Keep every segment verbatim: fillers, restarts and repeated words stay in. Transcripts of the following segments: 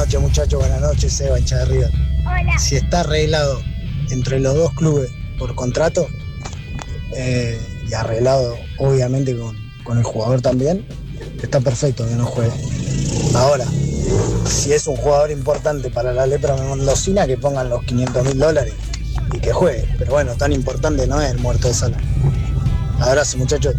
noches, muchachos, buenas noches, Seba, hincha de River. Hola. Si está arreglado entre los dos clubes por contrato, eh, y arreglado obviamente con, con el jugador también, está perfecto que no juegue. Ahora, si es un jugador importante para la Lepra Mendocina, que pongan los quinientos mil dólares y que juegue. Pero bueno, tan importante no es el muerto de Sala. Abrazo, muchachos.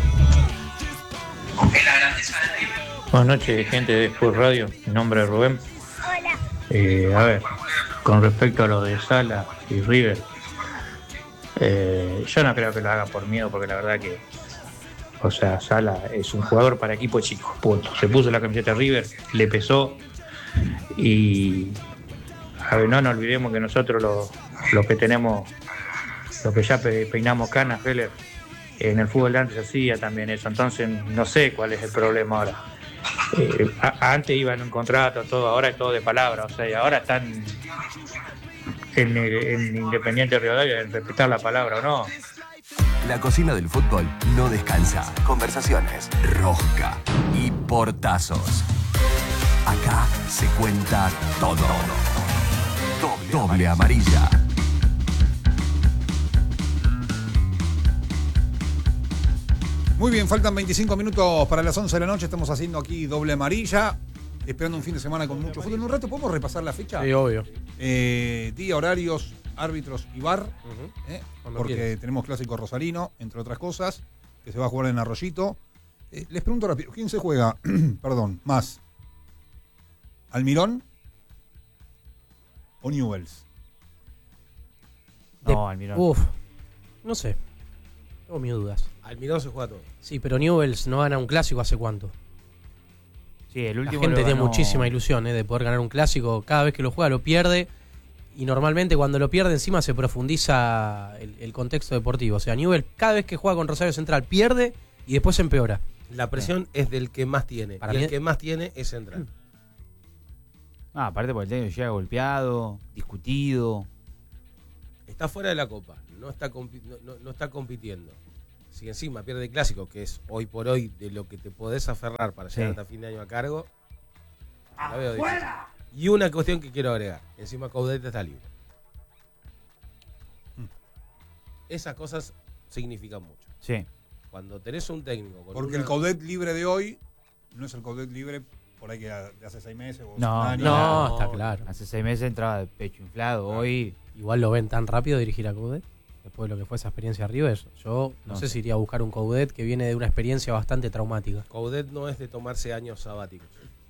Buenas noches, gente de Sport Radio. Mi nombre es Rubén. Hola. Eh, a ver, con respecto a lo de Sala y River, eh, yo no creo que lo haga por miedo, porque la verdad que, o sea, Sala es un jugador para equipo chico, punto. Se puso la camiseta de River, le pesó y, a ver, no nos olvidemos que nosotros los, los que tenemos, los que ya pe- peinamos canas, Heller, en el fútbol de antes hacía también eso, entonces no sé cuál es el problema ahora. Eh, a- antes iban en un contrato, todo, ahora es todo de palabra, o sea, y ahora están en, en Independiente Rivadavia en respetar la palabra o no. La cocina del fútbol no descansa. Conversaciones, rosca y portazos. Acá se cuenta todo. Doble, Doble amarilla. Muy bien, faltan veinticinco minutos para las once de la noche. Estamos haciendo aquí doble amarilla, esperando un fin de semana con mucho fútbol. En un rato, ¿podemos repasar la fecha? Sí, obvio. Eh, día, horarios, árbitros y bar, Uh-huh. eh, Cuando porque quieras. tenemos clásico rosarino, entre otras cosas, que se va a jugar en Arroyito. Eh, les pregunto rápido, ¿quién se juega? Perdón, más. ¿Almirón o Newells? No, Almirón. Uf, no sé. Tengo mis dudas. Almirón se juega todo. Sí, pero Newells no gana un clásico ¿hace cuánto? Sí, el La último gente lo tiene ganó- muchísima ilusión, ¿eh? De poder ganar un clásico. Cada vez que lo juega lo pierde. Y normalmente cuando lo pierde encima se profundiza el, el contexto deportivo. O sea, Newell's cada vez que juega con Rosario Central pierde y después empeora. La presión es del que más tiene. Para y mí- el que más tiene es Central. Ah, aparte porque el técnico llega golpeado, discutido. Está fuera de la Copa. No está, compi- no, no- no está compitiendo. Si encima pierde el clásico, que es hoy por hoy de lo que te podés aferrar para llegar Sí. hasta fin de año a cargo, la veo difícil. Y una cuestión que quiero agregar. Encima Coudet está libre. Esas cosas significan mucho. Sí. Cuando tenés un técnico con Porque una- el Coudet libre de hoy no es el Coudet libre por ahí que de hace seis meses o No, un año. No, está claro. Hace seis meses entraba de pecho inflado. Hoy Igual lo ven tan rápido dirigir a Coudet. Después de lo que fue esa experiencia a River. Yo no, No sé sé. si iría a buscar un Coudet que viene de una experiencia bastante traumática. Coudet no es de tomarse años sabáticos.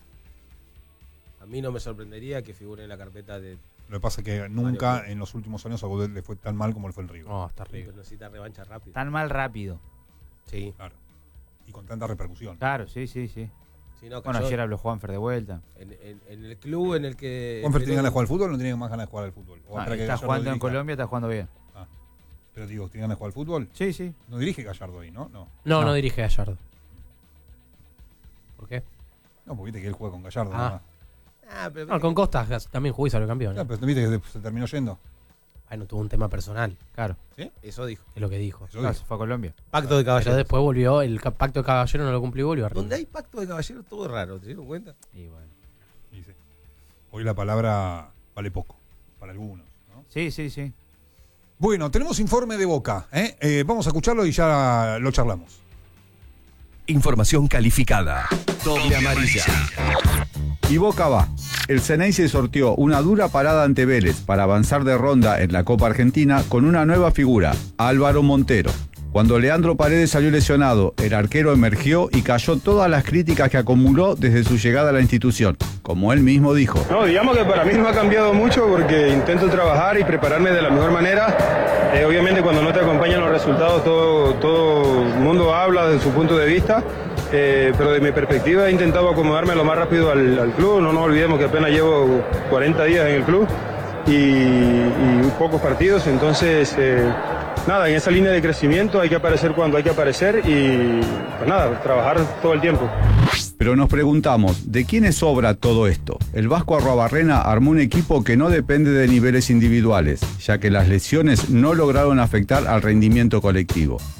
A mí no me sorprendería que figure en la carpeta de... Lo que pasa es que nunca en los últimos años a Coudet le fue tan mal como le fue el River. No, está Pero River. necesita revancha rápida. tan mal rápido. Sí. Claro. Y con tanta repercusión. Claro, sí, sí, sí. Sí, no, Bueno, cayó ayer habló Juanfer de vuelta. en, en- en el club en el que... ¿Juanfer tiene ganas de entrenó- jugar al fútbol o no tiene más ganas de jugar al fútbol? O Ah, espera que está Gallardo jugando en dirija. Colombia, está jugando bien. Ah. Pero digo, ¿tiene ganas de jugar al fútbol? Sí, sí. No dirige Gallardo ahí, ¿no? No, No, no, No. dirige a Gallardo. ¿Por qué? no porque viste que él juega con Gallardo. Ah. nada más. Ah, pero No, con Costas también jugó y salió campeón. ¿eh? Ya, pero viste que se- se terminó yendo. Bueno, tuvo un tema personal, Claro. eso dijo. es lo que dijo. Eso Claro, dijo. se fue a Colombia. Pacto de Pero caballeros. después volvió, el ca- pacto de caballero no lo cumplió y volvió a River. Donde hay pacto de caballeros, todo es raro. ¿Te dieron cuenta? Y bueno. Dice. Hoy la palabra vale poco para algunos, ¿no? Sí, sí, sí. Bueno, tenemos informe de Boca. ¿eh? Eh, vamos a escucharlo y ya lo charlamos. Información calificada. Doble amarilla. Y Boca va. El Ceneice sorteó una dura parada ante Vélez para avanzar de ronda en la Copa Argentina con una nueva figura, Álvaro Montero. Cuando Leandro Paredes salió lesionado, el arquero emergió y cayó todas las críticas que acumuló desde su llegada a la institución, como él mismo dijo. No, digamos que para mí no ha cambiado mucho porque intento trabajar y prepararme de la mejor manera. Eh, obviamente cuando no te acompañan los resultados todo, todo el mundo habla de su punto de vista, eh, pero de mi perspectiva he intentado acomodarme lo más rápido al, al club. No nos olvidemos que apenas llevo cuarenta días en el club y, y pocos partidos, entonces eh, nada, en esa línea de crecimiento hay que aparecer cuando hay que aparecer y pues nada, trabajar todo el tiempo. Pero nos preguntamos, ¿de quiénes sobra todo esto? El Vasco Arruabarrena armó un equipo que no depende de niveles individuales, ya que las lesiones no lograron afectar al rendimiento colectivo.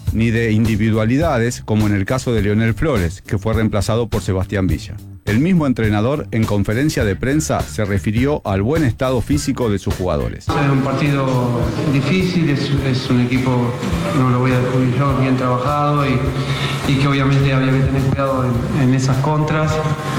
ni de individualidades como en el caso de Leonel Flores, que fue reemplazado por Sebastián Villa. El mismo entrenador en conferencia de prensa se refirió al buen estado físico de sus jugadores. Es un partido difícil, es, es un equipo, no lo voy a descubrir yo, bien trabajado y, y que obviamente había que tener cuidado en, en esas contras.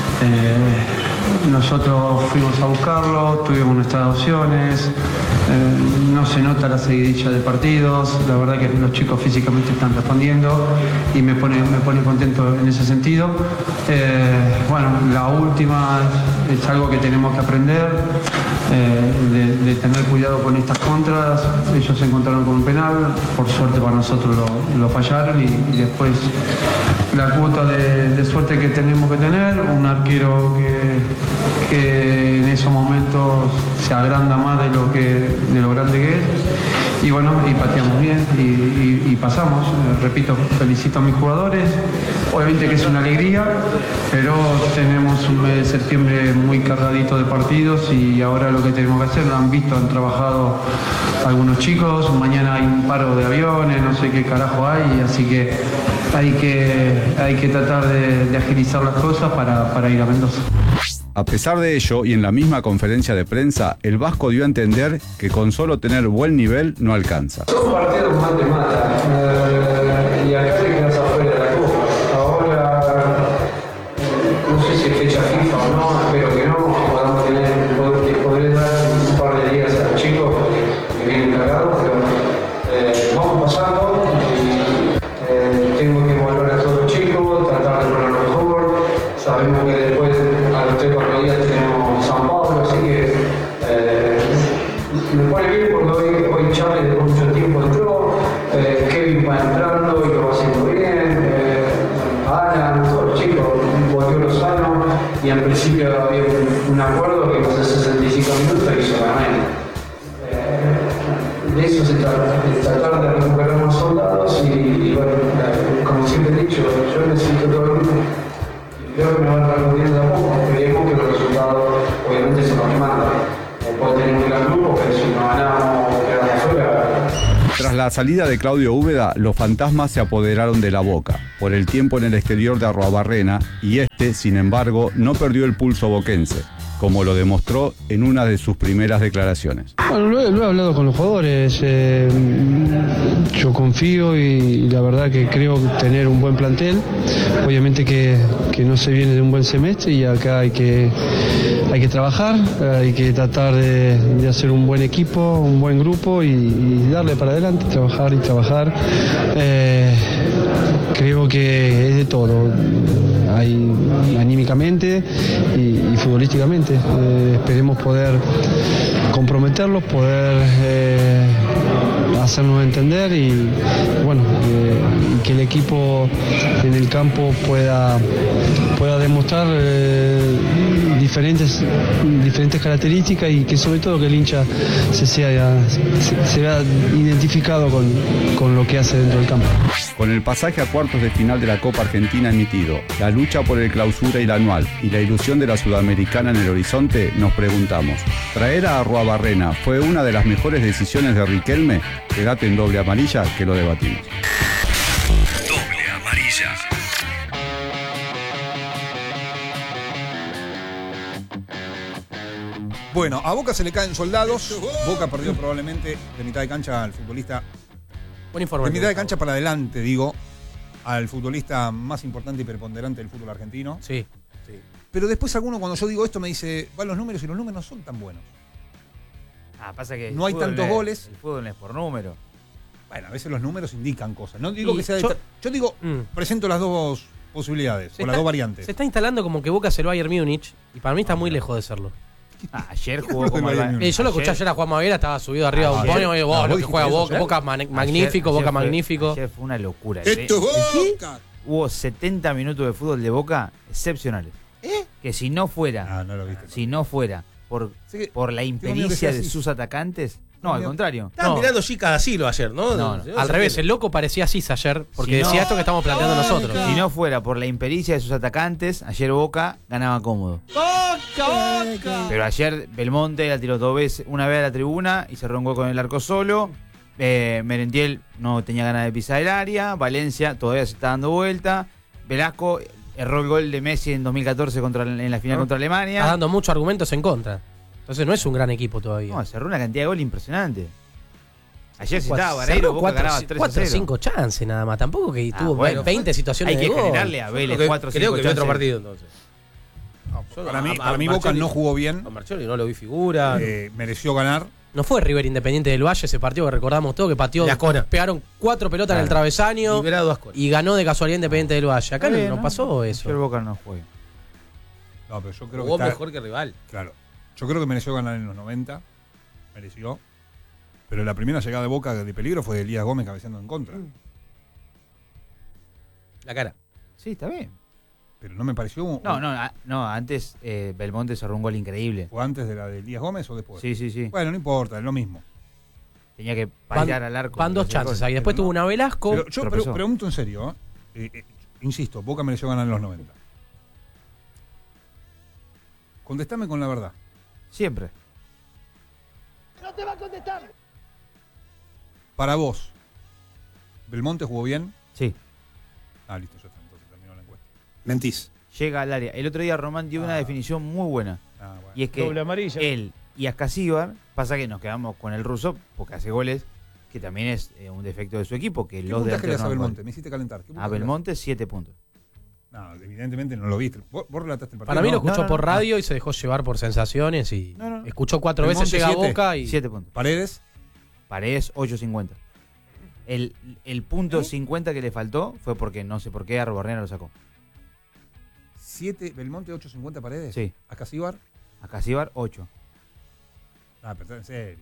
Eh, nosotros fuimos a buscarlo, tuvimos nuestras opciones, eh, no se nota la seguidilla de partidos, la verdad que los chicos físicamente están respondiendo y me pone, me pone contento en ese sentido. Eh, bueno, la última es algo que tenemos que aprender, eh, de, de tener cuidado con estas contras. Ellos se encontraron con un penal, por suerte para nosotros lo, lo fallaron y, y después la cuota de, de suerte que tenemos que tener, un arquero que, que en esos momentos se agranda más de lo, que, de lo grande que es. Y bueno, y pateamos bien y, y, y pasamos. Eh, repito, felicito a mis jugadores. Obviamente que es una alegría, pero tenemos un mes de septiembre muy cargadito de partidos y ahora lo que tenemos que hacer, lo han visto, han trabajado algunos chicos, mañana hay un paro de aviones, no sé qué carajo hay, así que hay que, hay que tratar de, de agilizar las cosas para, para ir a Mendoza. A pesar de ello, y en la misma conferencia de prensa, el vasco dio a entender que con solo tener buen nivel no alcanza. Son partidos más de mata, eh, y acá te quedas afuera de la copa. Ahora, no sé si es fecha FIFA o no, espero que no, podamos tener, poder, poder dar un par de días a los chicos que, que vienen cargados, pero eh, vamos pasando y eh, tengo que evaluar a todos los chicos, tratar de ponerlo mejor. Sabemos que después a los tres cuatro días tenemos San Pablo, así que eh, me pone bien porque hoy, hoy Chávez después de mucho tiempo entró, eh, Kevin va entrando y lo va haciendo bien, eh, Alan, todos los chicos, volvió Lozano y en principio había un, un acuerdo que hace sesenta y cinco minutos hizo la media. Eh, de eso se trata, de tratar de recuperar más soldados y, y bueno, eh, como siempre he dicho, yo necesito todo el grupo. Creo que me van respondiendo de a poco, esperemos que los resultados obviamente se nos mandan. Después tenemos que ir al grupo, pero si no ganamos o quedamos fuera. Tras la salida de Claudio Úbeda, los fantasmas se apoderaron de la Boca por el tiempo en el exterior de Arruabarrena y este, sin embargo, no perdió el pulso boquense, como lo demostró en una de sus primeras declaraciones. Bueno, lo he, lo he hablado con los jugadores, eh, yo confío y, y la verdad que creo tener un buen plantel. Obviamente que, que no se viene de un buen semestre y acá hay que, hay que trabajar, hay que tratar de, de hacer un buen equipo, un buen grupo y, y darle para adelante, trabajar y trabajar. Eh, creo que es de todo, hay anímicamente y, y futbolísticamente. Eh, esperemos poder comprometerlos, poder eh, hacernos entender y bueno, eh, que el equipo en el campo pueda, pueda demostrar eh, diferentes, diferentes características y que sobre todo que el hincha se, sea, se, se vea identificado con, con lo que hace dentro del campo. Con el pasaje a cuartos de final de la Copa Argentina emitido, la lucha por el clausura y la anual y la ilusión de la Sudamericana en el horizonte, nos preguntamos, ¿traer a Arruabarrena fue una de las mejores decisiones de Riquelme? Quédate en Doble Amarilla que lo debatimos. Doble Amarilla. Bueno, a Boca se le caen soldados. Boca perdió probablemente de mitad de cancha al futbolista. Buen informe. De mitad de cancha para adelante, digo, al futbolista más importante y preponderante del fútbol argentino. Sí, sí. Pero después alguno cuando yo digo esto me dice, van los números y los números no son tan buenos. Ah, pasa que no hay tantos es, goles. El fútbol no es por número. Bueno, a veces los números indican cosas. No digo Y que sea de yo, tra- yo digo, mm. presento las dos posibilidades, Se o las está- dos variantes. Se está instalando como que Boca es el Bayern Múnich y para mí está muy lejos de serlo. Ah, ayer ¿Qué jugó hablo como del el Bayern Bayern. Eh, yo lo escuché Ayer- ayer a Juan Maguera, estaba subido arriba de un ayer- ponio y ah, vos, ¿vos lo que dijiste juega eso Boca, ayer? Boca man- ayer- magnífico, ayer Boca fue- magnífico. Ayer fue una locura. ¡Esto Eh, Boca! Hubo setenta minutos de fútbol de Boca excepcionales. ¿Eh? Que si no fuera, Ah, no lo viste. si no fuera por, Sí que- por la miedo que impericia sea de así. sus atacantes, no, al miedo- contrario. Estaban No. mirando chicas asilo ayer, ¿no? No, no. Se Al revés, entiende. el loco parecía así ayer, porque Si no- decía esto que estamos planteando nosotros. Si no fuera por la impericia de sus atacantes, ayer Boca ganaba cómodo. Pero ayer Belmonte la tiró dos veces, una vez a la tribuna y se roncó con el arco solo. Eh, Merentiel no tenía ganas de pisar el área. Valencia todavía se está dando vuelta. Velasco erró el gol de Messi en dos mil catorce contra, en la final ¿No? contra Alemania. Está dando muchos argumentos en contra. Entonces no es un gran equipo todavía. No, cerró una cantidad de gol impresionante. Ayer si estaba Cerró Barreiro, Boca cuatro- ganaba tres a cuatro o cero. cinco chances nada más. Tampoco que Ah, tuvo bueno, veinte situaciones hay que de gol. generarle a Vélez Creo cuatro o que- cinco creo que vi otro chances. partido entonces. Yo Para a- mí, a- para a mí Boca Marconi- no jugó bien. A Marconi no lo vi figura. eh, mereció ganar. No fue River Independiente del Valle ese partido que recordamos todo, que pateó. De Ascona. Pegaron cuatro pelotas en el Claro. travesaño Liberado Ascona. y ganó de casualidad Independiente del Valle. Acá Está no, bien, no pasó eso. Ayer Boca no juega. No, pero yo creo Jugó que está- mejor que rival. Claro. Yo creo que mereció ganar en los noventa. Mereció. Pero la primera llegada de Boca de peligro fue de Elías Gómez cabeceando en contra. La cara. Sí, está bien. Pero no me pareció. un- No, no, a- no antes eh, Belmonte cerró un gol increíble. ¿Fue antes de la de Elías Gómez o después? Sí, sí, sí. Bueno, no importa, es lo mismo. Tenía que Van, patear al arco. van dos y hacer chances gol. ahí. Después Pero tuvo no. una Velasco. Pero yo tropezó. pre- pregunto en serio. ¿eh? Eh, eh, insisto, Boca mereció ganar en los noventa. Contestame con la verdad. Siempre. Para vos, ¿Belmonte jugó bien? Sí. Ah, listo, ya está. Entonces terminó la encuesta. Mentís. Llega al área. El otro día Román dio una Ah. definición muy buena. Ah, bueno. Y es que Doble amarilla. él y Ascasíbar, pasa que nos quedamos con el ruso porque hace goles, que también es eh, un defecto de su equipo, que ¿Qué los puntaje le delanteros das a no hacen Belmonte? gol. Me hiciste calentar. ¿Qué A puntaje le Belmonte, siete puntos. das? No, evidentemente no lo viste. Vos, vos relataste el partido. Para mí lo ¿no? escuchó no, no, por no. radio y se dejó llevar por sensaciones y No, no. escuchó cuatro Belmonte, veces, llega a siete. Boca y siete puntos. Paredes. Paredes, ocho cincuenta. El, el ¿Eh? punto cincuenta que le faltó fue porque no sé por qué Arbornera lo sacó. siete, Belmonte, ocho cincuenta Paredes. Sí. Acasíbar. Ascasíbar, ocho. Ah, pero en serio.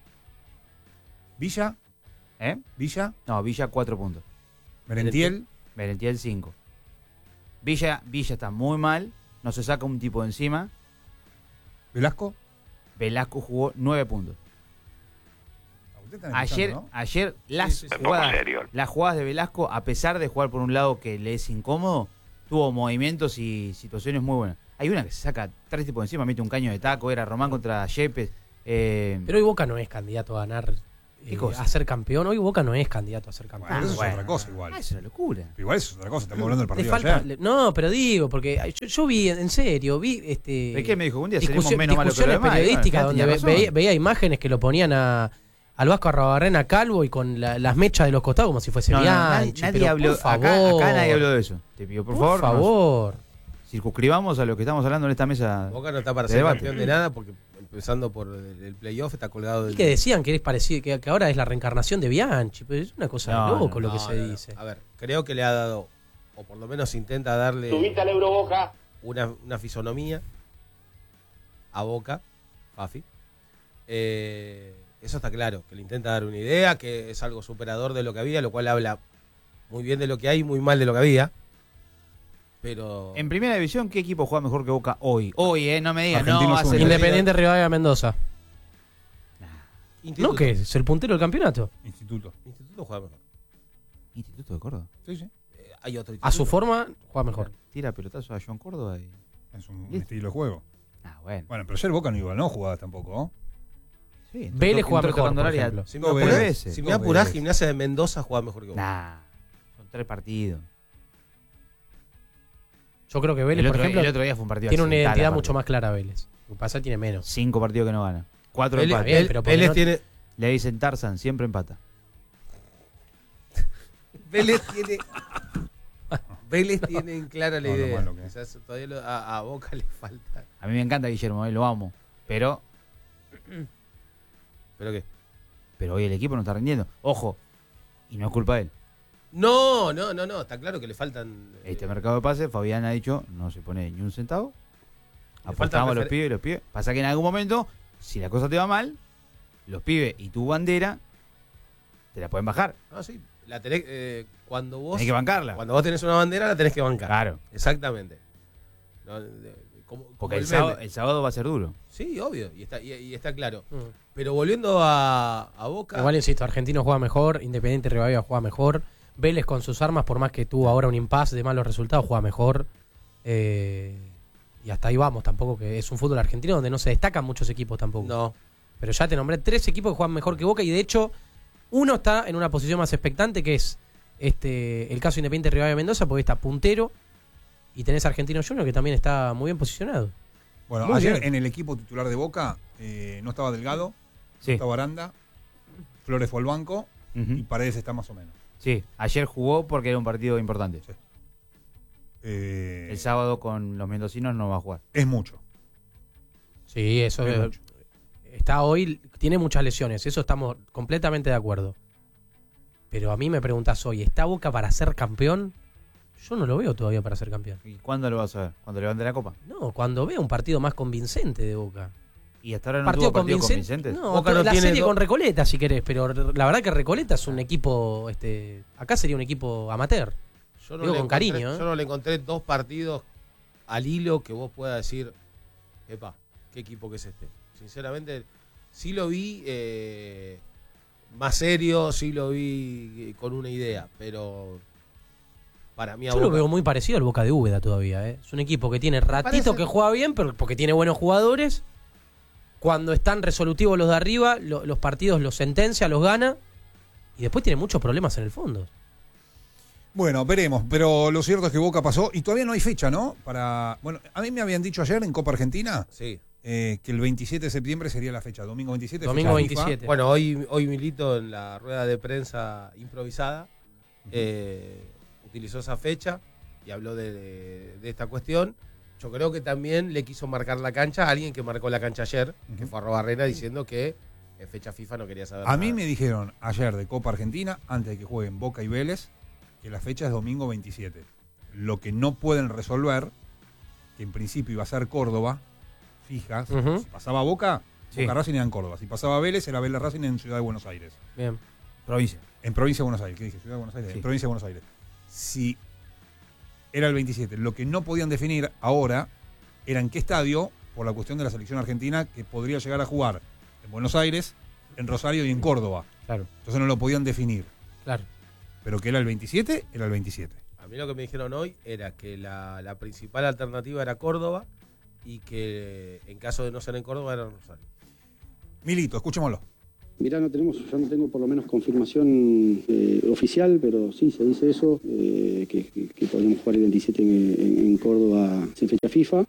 Villa. ¿Eh? Villa. No, Villa, cuatro puntos. Merentiel. Merentiel, cinco. Villa, Villa está muy mal, no se saca un tipo de encima. Velasco. Velasco jugó nueve puntos. Ah, ustedes están Ayer, escuchando, ¿no? ayer las, Sí, sí, sí. jugadas, las jugadas de Velasco, a pesar de jugar por un lado que le es incómodo, tuvo movimientos y situaciones muy buenas. Hay una que se saca tres tipos de encima, mete un caño de taco, era Román contra Yepes. Eh, Pero hoy Boca no es candidato a ganar, ¿Qué eh, cosa? a ser campeón. Hoy Boca no es candidato a ser campeón. Bueno, eso bueno. es otra cosa igual. ah, es una locura. Pero igual eso es otra cosa. Estamos hablando del Le partido falta, de ayer. le- no, pero digo, porque yo, yo vi, en serio, vi este ¿De qué me dijo? Un día seremos discusión- menos malos que los discusiones demás. periodísticas Bueno, donde tenía ve- razón. veía, veía imágenes que lo ponían a al Vasco Arrabarrena calvo y con la- las mechas de los costados como si fuese No, no, nadie, Bianchi. nadie pero habló, por favor, acá, acá nadie habló de eso. Te pido, por, por favor, nos favor. circunscribamos a lo que estamos hablando en esta mesa. Boca no está para de ser debate. campeón de nada porque empezando por el, el playoff está colgado del. Y que decían que es parecido, que, que ahora es la reencarnación de Bianchi, pero es una cosa No, de loco no, lo que No, se no, no. dice. A ver, creo que le ha dado, o por lo menos intenta darle. Subiste al Euro Boca. Una, una fisonomía a Boca, Fafi. Eh, eso está claro, que le intenta dar una idea, que es algo superador de lo que había, lo cual habla muy bien de lo que hay y muy mal de lo que había. Pero. En primera división, ¿qué equipo juega mejor que Boca hoy? Hoy, ¿eh? No me digas, Argentinos no, va a ser Juniors. Independiente Rivadavia Mendoza. Instituto. ¿No qué? ¿Es el puntero del campeonato? Instituto. Instituto juega mejor. Instituto de Córdoba. Sí, sí. Eh, hay otro A su instituto. forma, juega mejor. Tira pelotazo a John Córdoba y. Es un Listo. estilo de juego. Ah, bueno. Bueno, pero ayer Boca no iba, no jugadas tampoco. ¿no? Sí, entró- Vélez juega entró mejor, tocando por el área ejemplo. Si me Dos apurás, veces. si me Dos apurás, veces. Gimnasia de Mendoza juega mejor que vos. Nah, son tres partidos. Yo creo que El Vélez, por otro, ejemplo, el otro día fue un partido tiene una accidental, identidad aparte. mucho más clara Vélez. Lo que pasa es que tiene menos. Cinco partidos que no gana. Cuatro Vélez, empates. bien, pero porque Vélez no- tiene. Le dicen Tarzan, siempre empata. Vélez tiene. Vélez tiene en clara la No, lo idea. malo que es. Quizás todavía lo- a, a Boca le falta. A mí me encanta Guillermo, eh, lo amo. Pero, ¿Pero qué? pero hoy el equipo no está rindiendo. Ojo, y no es culpa de él. No, no, no, no. Está claro que le faltan. eh, Este mercado de pases, Fabián ha dicho, no se pone ni un centavo. Le Apostamos a falta los refer- pibes y los pibes. Pasa que en algún momento, si la cosa te va mal, los pibes y tu bandera te la pueden bajar. No, sí. La tenés, eh, cuando vos. Hay que bancarla. Cuando vos tenés una bandera, la tenés que bancar. Claro. Exactamente. No, de- como- como Porque el meme. sábado, el sábado va a ser duro. Sí, obvio. Y está, y, y está claro. Mm. Pero volviendo a, a Boca. Igual insisto, Argentino juega mejor, Independiente Rivadavia juega mejor, Vélez con sus armas, por más que tuvo ahora un impasse de malos resultados, juega mejor. Eh, y hasta ahí vamos, tampoco que es un fútbol argentino donde no se destacan muchos equipos tampoco. No. Pero ya te nombré tres equipos que juegan mejor que Boca y de hecho Uno está en una posición más expectante, que es este el caso Independiente Rivadavia Mendoza, porque está puntero, y tenés Argentino Junior, que también está muy bien posicionado. Bueno, Muy ayer bien. en el equipo titular de Boca eh, no estaba Delgado, Sí. no estaba Aranda, Flores fue al banco Ujú. y Paredes está más o menos. Sí, ayer jugó porque era un partido importante. Sí. Eh, El sábado con los mendocinos no va a jugar. es mucho. Sí, eso Es es- mucho. está hoy, tiene muchas lesiones, eso estamos completamente de acuerdo. Pero a mí me preguntas hoy, ¿está Boca para ser campeón? Yo no lo veo todavía para ser campeón. ¿Y cuándo lo vas a ver? ¿Cuando levante la copa? No, cuando vea un partido más convincente de Boca. Y hasta ahora no Partido tuvo partidos convincente. convincentes. No, Boca no la tiene serie do- con Recoleta, si querés, pero la verdad que Recoleta es un equipo, este, acá sería un equipo amateur. Yo no Digo le con encontré- cariño, ¿eh? Yo no le encontré dos partidos al hilo que vos puedas decir, epa, ¿qué equipo que es este? Sinceramente, sí lo vi eh, más serio, sí lo vi eh, con una idea, pero para mí a Yo lo Boca- veo muy parecido al Boca de Úbeda todavía, ¿eh? Es un equipo que tiene ratito parece- que juega bien, pero porque tiene buenos jugadores. Cuando están resolutivos los de arriba, lo- los partidos los sentencia, los gana. Y después tiene muchos problemas en el fondo. Bueno, veremos, pero lo cierto es que Boca pasó y todavía no hay fecha, ¿no? Para, bueno, a mí me habían dicho ayer en Copa Argentina Sí. eh, que el veintisiete de septiembre sería la fecha, domingo veintisiete. Domingo fecha FIFA. veintisiete. Bueno, hoy, hoy Milito en la rueda de prensa improvisada eh, utilizó esa fecha y habló de, de- de esta cuestión. Yo creo que también le quiso marcar la cancha a alguien que marcó la cancha ayer, que fue a Robarrena, diciendo que en fecha FIFA no quería saber A nada. mí me dijeron ayer de Copa Argentina, antes de que jueguen Boca y Vélez, que la fecha es domingo veintisiete. Lo que no pueden resolver, que en principio iba a ser Córdoba, fija, si- Ujú. si pasaba Boca, Sí. Boca Racing era en Córdoba. Si pasaba Vélez, era Vélez Racing en Ciudad de Buenos Aires. Bien. Provincia. En Provincia de Buenos Aires, ¿qué dije? Ciudad de Buenos Aires. Sí. En Provincia de Buenos Aires. Si era el veintisiete, lo que no podían definir ahora era en qué estadio, por la cuestión de la selección argentina, que podría llegar a jugar en Buenos Aires, en Rosario y en Córdoba. Claro, Entonces no lo podían definir. claro. Pero que era el veintisiete, era el veintisiete. A mí lo que me dijeron hoy era que la, la principal alternativa era Córdoba y que en caso de no ser en Córdoba era en Rosario. Milito, escuchémoslo. Mirá, no tenemos, yo no tengo por lo menos confirmación eh, oficial, pero sí se dice eso, eh, que, que, que podemos jugar el veintisiete en, en- en Córdoba en fecha FIFA.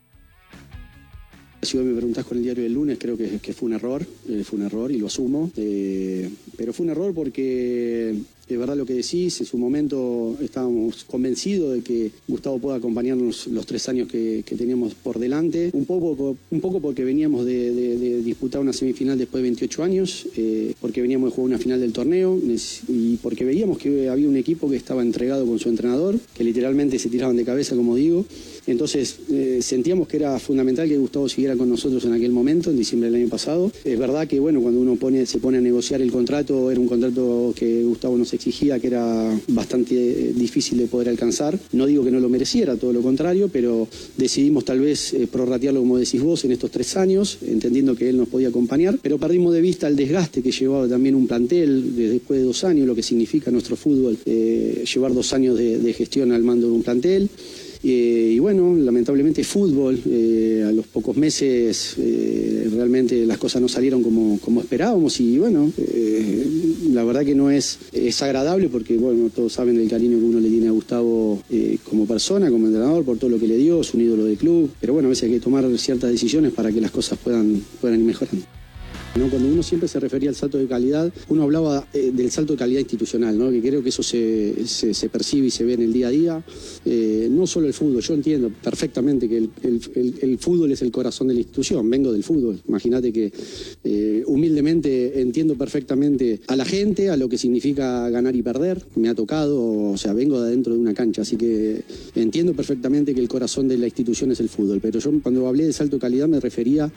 Si hoy me preguntás con el diario del lunes, creo que, que fue un error, eh, fue un error y lo asumo, eh, pero fue un error porque es verdad lo que decís, en su momento estábamos convencidos de que Gustavo pueda acompañarnos los tres años que, que teníamos por delante, un poco, un poco porque veníamos de, de- de disputar una semifinal después de veintiocho años, eh, porque veníamos de jugar una final del torneo y porque veíamos que había un equipo que estaba entregado con su entrenador, que literalmente se tiraban de cabeza, como digo. Entonces eh, sentíamos que era fundamental que Gustavo siguiera con nosotros en aquel momento, en diciembre del año pasado. Es verdad que bueno, cuando uno pone, se pone a negociar el contrato, era un contrato que Gustavo nos exigía, que era bastante eh, difícil de poder alcanzar. No digo que no lo mereciera, todo lo contrario, pero decidimos tal vez eh, prorratearlo, como decís vos, en estos tres años, entendiendo que él nos podía acompañar, pero perdimos de vista el desgaste que llevaba también un plantel de- después de dos años, lo que significa nuestro fútbol, eh, llevar dos años de, de gestión al mando de un plantel. Eh, y bueno, lamentablemente fútbol, eh, a los pocos meses eh, realmente las cosas no salieron como, como esperábamos y bueno, eh, la verdad que no es, es agradable porque bueno, todos saben el cariño que uno le tiene a Gustavo eh, como persona, como entrenador, por todo lo que le dio, es un ídolo del club, pero bueno, a veces hay que tomar ciertas decisiones para que las cosas puedan, puedan ir mejorando. ¿No? Cuando uno siempre se refería al salto de calidad, uno hablaba eh, del salto de calidad institucional, ¿no? Que creo que eso se, se, se percibe y se ve en el día a día. Eh, no solo el fútbol, yo entiendo perfectamente que el, el, el, el fútbol es el corazón de la institución, vengo del fútbol. Imagínate que eh, humildemente entiendo perfectamente a la gente, a lo que significa ganar y perder. Me ha tocado, o sea, vengo de adentro de una cancha, así que entiendo perfectamente que el corazón de la institución es el fútbol. Pero yo cuando hablé de salto de calidad me refería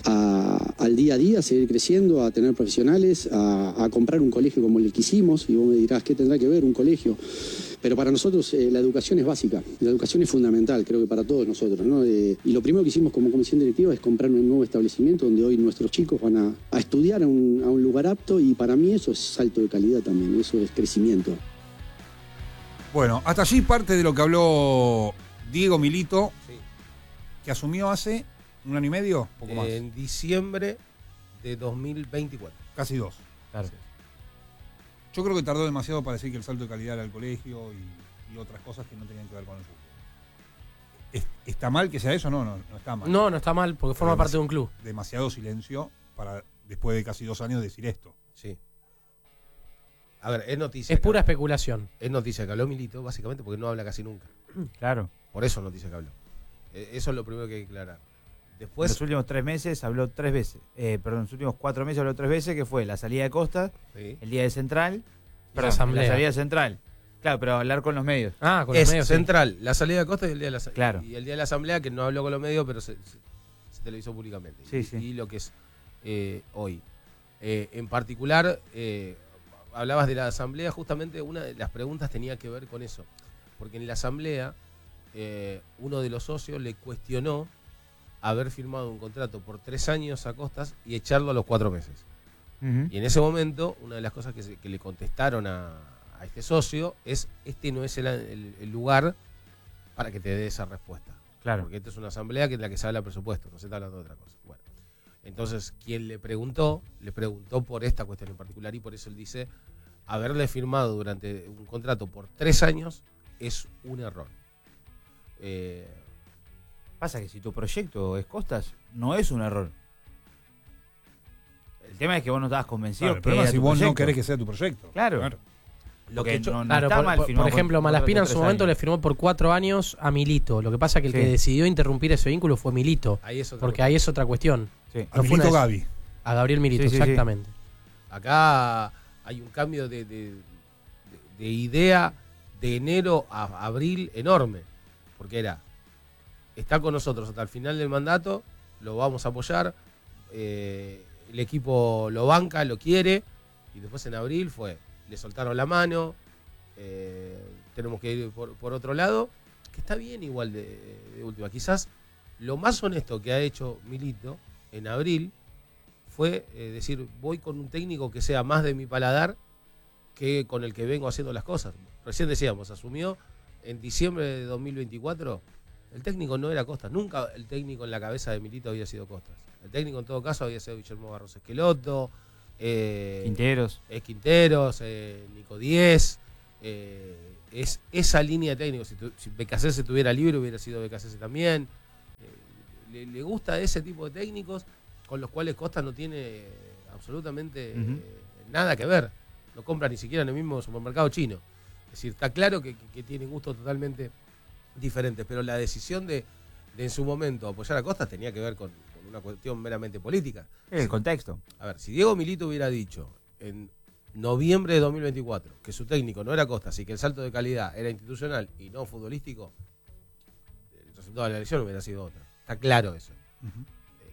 a, al día a día, seguir creciendo, a tener profesionales, a, a comprar un colegio como el que hicimos, y vos me dirás, ¿qué tendrá que ver un colegio? Pero para nosotros eh, la educación es básica, la educación es fundamental, creo que para todos nosotros, ¿no? Eh, y lo primero que hicimos como comisión directiva es comprar un nuevo establecimiento donde hoy nuestros chicos van a, a estudiar a un, a un lugar apto, y para mí eso es salto de calidad también, eso es crecimiento. Bueno, hasta allí parte de lo que habló Diego Milito, Sí. que asumió hace un año y medio, poco más, En diciembre de dos mil veinticuatro. casi dos. Claro. Yo creo que tardó demasiado para decir que el salto de calidad era el colegio y, y otras cosas que no tenían que ver con el fútbol. ¿Es- ¿Está mal que sea eso? No, no, no está mal. No, no está mal, porque forma Demasi- parte de un club. Demasiado silencio para después de casi dos años decir esto. Sí. A ver, es noticia. Es que- pura especulación. Es noticia que habló Milito, básicamente porque no habla casi nunca. Claro. Por eso es noticia que habló. Eh, Eso es lo primero que hay que aclarar. Después, En los últimos tres meses habló tres veces. Eh, perdón, en los últimos cuatro meses habló tres veces, que fue la salida de Costa, sí. el día de Central, la perdón, asamblea. la salida de Central. Claro, pero hablar con los medios. Ah, con es los medios. sí. central, la salida de Costa y el día de la asa- Claro. y el día de la asamblea, que no habló con los medios, pero se, se- se televisó públicamente. Sí, y, sí. y lo que es eh, hoy. Eh, en particular, eh, hablabas de la asamblea, justamente una de las preguntas tenía que ver con eso. Porque en la asamblea, eh, uno de los socios le cuestionó haber firmado un contrato por tres años a Costas y echarlo a los cuatro meses. Ujú. Y en ese momento, una de las cosas que, se- que le contestaron a, a este socio es: este no es el, el- el lugar para que te dé esa respuesta. Claro. Porque esta es una asamblea que en la que se habla presupuesto, no se está hablando de otra cosa. Bueno, entonces, quien le preguntó, le preguntó por esta cuestión en particular, y por eso él dice: haberle firmado durante un contrato por tres años es un error. Eh, Pasa que si tu proyecto es Costas, no es un error. El tema es que vos no estabas convencido. Claro, el que problema era es si tu vos no proyecto. querés que sea tu proyecto. Claro. Claro. lo Porque que yo- no, no Claro, está por, mal por- firmar por ejemplo, con- Malaspina en contrato su de tres momento años. le firmó por cuatro años a Milito. Lo que pasa que el Sí. que decidió interrumpir ese vínculo fue Milito. ahí es otra Porque cosa. ahí es otra cuestión. Sí. A No fue Milito una- Gavi. A Gabriel Milito, Sí, sí, sí. exactamente. Acá hay un cambio de, de- de- de idea de enero a abril enorme. Porque era: está con nosotros hasta el final del mandato, lo vamos a apoyar, eh, el equipo lo banca, lo quiere, y después en abril fue: le soltaron la mano, eh, tenemos que ir por, por otro lado, que está bien igual de, de última. Quizás lo más honesto que ha hecho Milito en abril fue eh, decir: voy con un técnico que sea más de mi paladar que con el que vengo haciendo las cosas. Recién decíamos, asumió en diciembre de dos mil veinticuatro, el técnico no era Costas, nunca el técnico en la cabeza de Milito había sido Costas. El técnico en todo caso había sido Guillermo Barros Esqueloto, eh, Quinteros. es Quinteros, eh, Nico Díez, eh, es esa línea de técnicos. Si, tu, si Becasese estuviera libre, hubiera sido Becasese también. Eh, le, le gusta ese tipo de técnicos con los cuales Costas no tiene eh, absolutamente Ujú. eh, nada que ver. No compra ni siquiera en el mismo supermercado chino. Es decir, está claro que, que, que tienen gustos totalmente diferentes, pero la decisión de, de en su momento apoyar a Costas tenía que ver con, con una cuestión meramente política. El contexto. A ver, si Diego Milito hubiera dicho en noviembre de dos mil veinticuatro que su técnico no era Costas y que el salto de calidad era institucional y no futbolístico, el resultado de la elección hubiera sido otro. Está claro eso. Ujú.